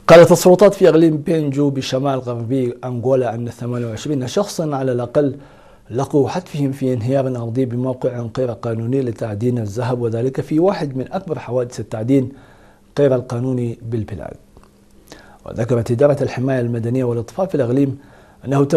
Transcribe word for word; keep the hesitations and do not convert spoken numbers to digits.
قالت السلطات في إقليم بينجو بشمال غربي أنغولا أن ثمانية وعشرين شخصا على الأقل لقوا حتفهم في انهيار أرضي بموقع غير قانوني لتعدين الذهب، وذلك في واحد من أكبر حوادث التعدين غير القانوني بالبلاد. وذكرت إدارة الحماية المدنية والإطفاء في الإقليم أنه